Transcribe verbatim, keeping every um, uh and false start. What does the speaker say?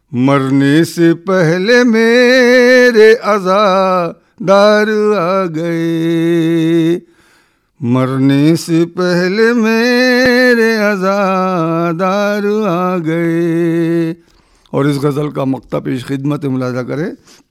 मरने से पहले मेरे अज़ादार आ गए, मरने से पहले मेरे अज़ादार आ गए। और इस गज़ल का मक्ता पेश खिदमत मुलाज़ा करें।